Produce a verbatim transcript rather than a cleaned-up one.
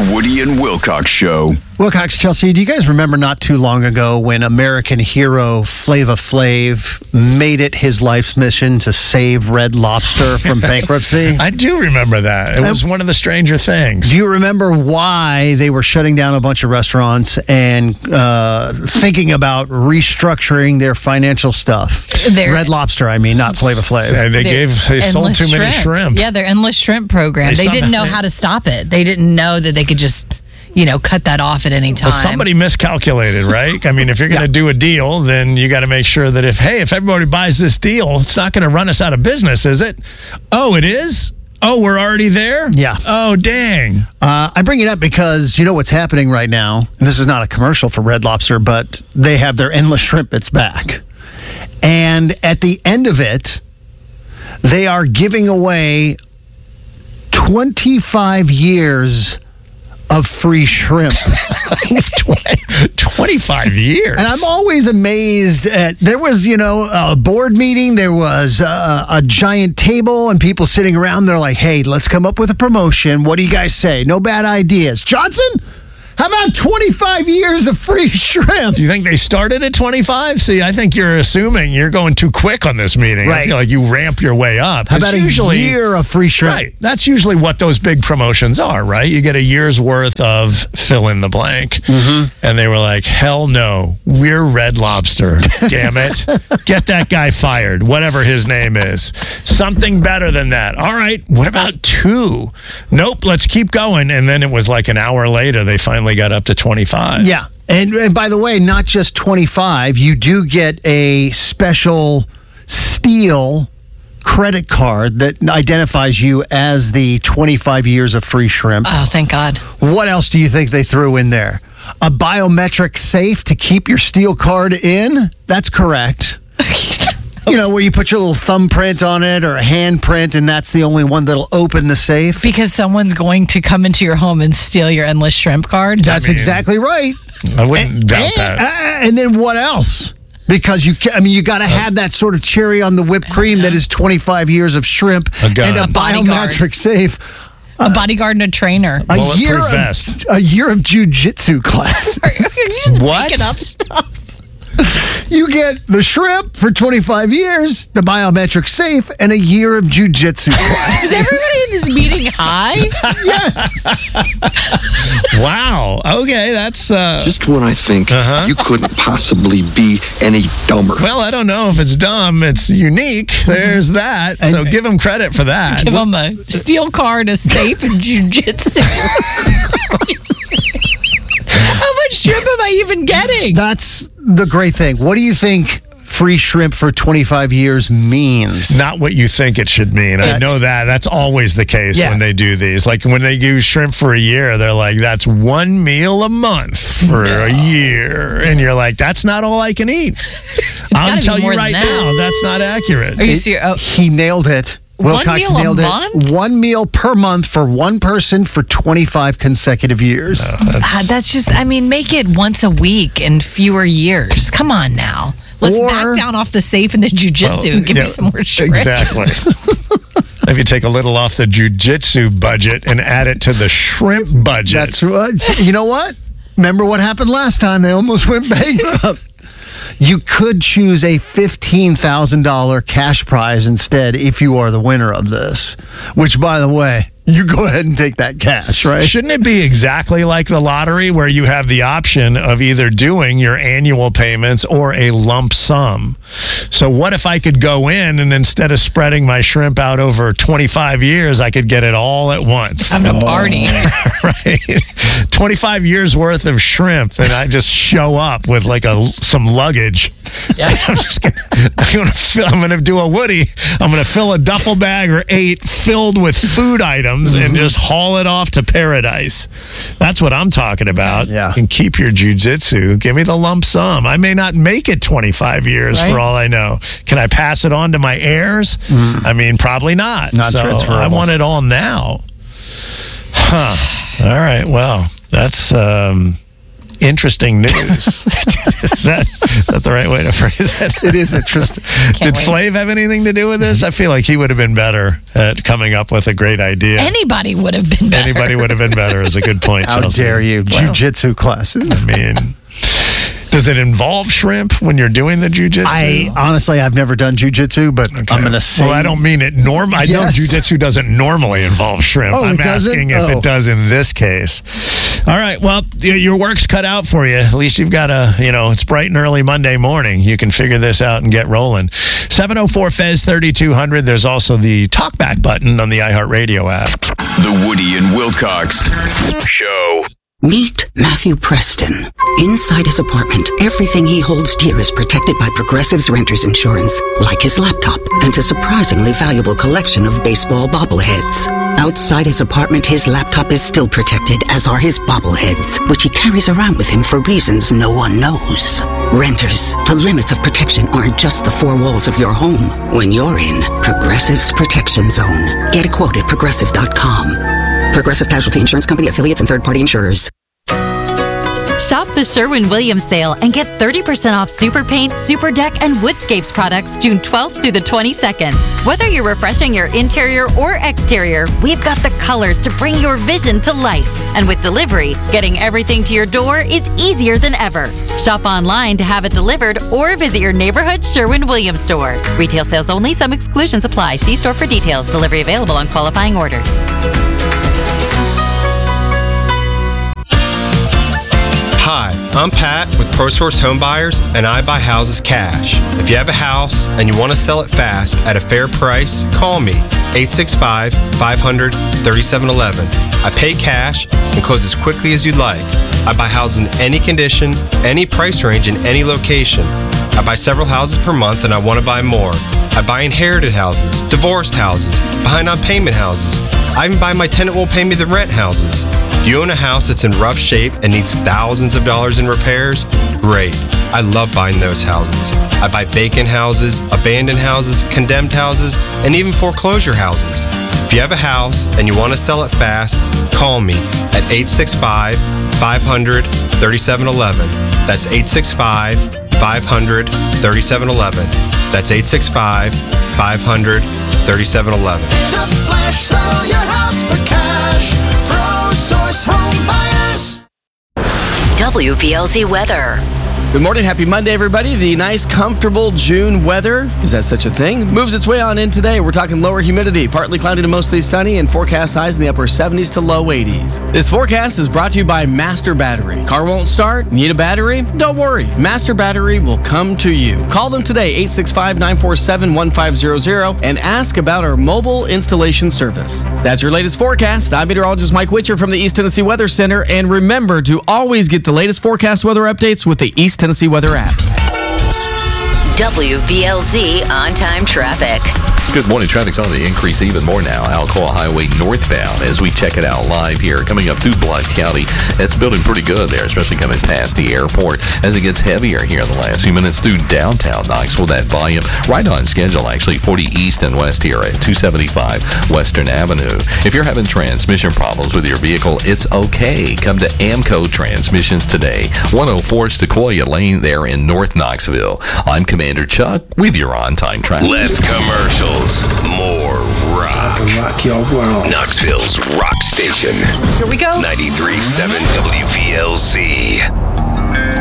The Woody and Wilcox Show. Wilcox, Chelsea, do you guys remember not too long ago when American hero Flava Flav made it his life's mission to save Red Lobster from bankruptcy? I do remember that. It was one of the Stranger Things. Do you remember why they were shutting down a bunch of restaurants and uh, thinking about restructuring their financial stuff? Their, Red Lobster, I mean, not Flava Flav. Yeah, they gave they sold too many shrimp. Yeah, their endless shrimp program. They, They didn't know somehow- how to stop it. They didn't know that they could just, you know, cut that off at any time. Well, somebody miscalculated, right? I mean, if you're going to do a deal, then you got to make sure that if, hey, if everybody buys this deal, it's not going to run us out of business, is it? Oh, it is? Oh, we're already there? Yeah. Oh, dang. Uh, I bring it up because you know what's happening right now. And this is not a commercial for Red Lobster, but they have their endless shrimp that's back. And at the end of it, they are giving away twenty-five years of free shrimp. twenty-five years. And I'm always amazed at, there was, you know, a board meeting, there was a, a giant table and people sitting around. They're like, hey, let's come up with a promotion. What do you guys say? No bad ideas. Johnson, how about twenty-five years of free shrimp? Do you think they started at twenty-five? See, I think you're assuming you're going too quick on this meeting. I Right. feel like you ramp your way up. How It's about usually, a year of free shrimp? Right. That's usually what those big promotions are, right? You get a year's worth of fill in the blank. Mm-hmm. And they were like, hell no, we're Red Lobster. Damn it. Get that guy fired, whatever his name is. Something better than that. All right, what about two? Nope, let's keep going. And then it was like an hour later, they finally got up to twenty-five. Yeah. And, and by the way, not just twenty-five, you do get a special steel credit card that identifies you as the twenty-five years of free shrimp. Oh, thank God. What else do you think they threw in there? A biometric safe to keep your steel card in? That's correct. You know, where you put your little thumbprint on it or a handprint, and that's the only one that'll open the safe. Because someone's going to come into your home and steal your endless shrimp card. That's exactly right. I wouldn't And, doubt and, that. uh, and then what else? Because you, ca- I mean, you got to have that sort of cherry on the whipped cream that is twenty-five years of shrimp A gun. and a A bodyguard. biometric safe. A bodyguard and a trainer. A Bulletproof year of, vest. a year of jujitsu class. You're just What? making up stuff. You get the shrimp for twenty-five years, the biometric safe, and a year of jujitsu class. Is everybody in this meeting high? Yes. Wow. Okay, that's... Uh, Just when I think Uh-huh. you couldn't possibly be any dumber. well, I don't know if it's dumb. It's unique. There's that. So give them credit for that. Give them a steel card, a safe, and jujitsu. How much shrimp am I even getting? That's the great thing. What do you think free shrimp for twenty-five years means? Not what you think it should mean. I know that. That's always the case Yeah. when they do these. Like when they do shrimp for a year, they're like, that's one meal a month for a year. And you're like, that's not all I can eat. I'll gotta be tell you more than right that. now, that's not accurate. Are you serious? Oh, He nailed it. One Wilcox meal a nailed it. month? One meal per month for one person for twenty-five consecutive years. God, that's just, I mean, make it once a week and fewer years. Come on now. Let's Or- back down off the safe and the jujitsu and give Yeah, me some more shrimp. Exactly. If you take a little off the jujitsu budget and add it to the shrimp budget. That's right. You know what? Remember what happened last time? They almost went bankrupt. You could choose a fifteen thousand dollars cash prize instead if you are the winner of this, which, by the way, you go ahead and take that cash, right? Shouldn't it be exactly like the lottery where you have the option of either doing your annual payments or a lump sum? So what if I could go in and instead of spreading my shrimp out over twenty-five years, I could get it all at once? Having a party. Right? twenty-five years worth of shrimp, and I just show up with like a some luggage. Yeah. I'm just gonna, I'm gonna fill, I'm gonna do a Woody. I'm gonna fill a duffel bag or eight filled with food items and just haul it off to paradise. That's what I'm talking about. Yeah. And keep your jujitsu. Give me the lump sum. I may not make it twenty-five years Right. for all I know. Can I pass it on to my heirs? I mean, probably not. Not so transferable. I want it all now. Huh. All right. Well, that's um, interesting news. is, that, is that the right way to phrase it? It is interesting. Did Flav have anything to do with this? I feel like he would have been better at coming up with a great idea. Anybody would have been better. Anybody would have been better is a good point, How Chelsea. dare you? Well, Jiu-jitsu classes. I mean, does it involve shrimp when you're doing the jujitsu? I honestly, I've never done jujitsu, but Okay. I'm going to say. Well, I don't mean it norm. I Yes. know jujitsu doesn't normally involve shrimp. Oh, I'm it doesn't? asking if Oh. it does in this case. All right. Well, y- your work's cut out for you. At least you've got a, you know, it's bright and early Monday morning. You can figure this out and get rolling. seven oh four F E Z thirty-two hundred. There's also the talkback button on the iHeartRadio app. The Woody and Wilcox Show. Meet Matthew Preston. Inside his apartment, everything he holds dear is protected by Progressive's Renter's Insurance, like his laptop and a surprisingly valuable collection of baseball bobbleheads. Outside his apartment, his laptop is still protected, as are his bobbleheads, which he carries around with him for reasons no one knows. Renters, the limits of protection aren't just the four walls of your home. When you're in Progressive's Protection Zone, get a quote at progressive dot com. Progressive Casualty Insurance Company, affiliates, and third-party insurers. Shop the Sherwin-Williams sale and get thirty percent off Super Paint, Super Deck, and Woodscapes products June twelfth through the twenty-second. Whether you're refreshing your interior or exterior, we've got the colors to bring your vision to life. And with delivery, getting everything to your door is easier than ever. Shop online to have it delivered or visit your neighborhood Sherwin-Williams store. Retail sales only. Some exclusions apply. See store for details. Delivery available on qualifying orders. Hi, I'm Pat with ProSource Home Buyers, and I buy houses cash. If you have a house and you want to sell it fast at a fair price, call me, eight six five, five hundred, thirty-seven eleven. I pay cash and close as quickly as you'd like. I buy houses in any condition, any price range, in any location. I buy several houses per month and I want to buy more. I buy inherited houses, divorced houses, behind on payment houses. I even buy my tenant won't pay me the rent houses. Do you own a house that's in rough shape and needs thousands of dollars in repairs? Great. I love buying those houses. I buy vacant houses, abandoned houses, condemned houses, and even foreclosure houses. If you have a house and you want to sell it fast, call me at eight six five, five hundred, thirty-seven eleven. That's eight six five, five hundred, thirty-seven eleven. That's eight six five, five hundred, thirty-seven eleven. In a flash, sell your house for cash. ProSource Home Buyers. W P L Z weather. Good morning. Happy Monday, everybody. The nice, comfortable June weather, is that such a thing, moves its way on in today. We're talking lower humidity, partly cloudy to mostly sunny, and forecast highs in the upper seventies to low eighties. This forecast is brought to you by Master Battery. Car won't start? Need a battery? Don't worry. Master Battery will come to you. Call them today, eight six five, nine four seven, one five zero zero, and ask about our mobile installation service. That's your latest forecast. I'm meteorologist Mike Witcher from the East Tennessee Weather Center, and remember to always get the latest forecast weather updates with the East Tennessee Weather app. W P L Z on-time traffic. Good morning. Traffic's on the increase even more now. Alcoa Highway northbound as we check it out live here. Coming up through Blount County. It's building pretty good there, especially coming past the airport as it gets heavier here in the last few minutes through downtown Knoxville. That volume right on schedule, actually. forty east and west here at two seventy-five Western Avenue. If you're having transmission problems with your vehicle, it's okay. Come to Amco Transmissions today. one oh four Sequoia Lane there in North Knoxville. I'm Commander Chuck with your on-time traffic. Less commercials, more rock. Rock your world. Knoxville's rock station. Here we go. ninety-three point seven W P L Z.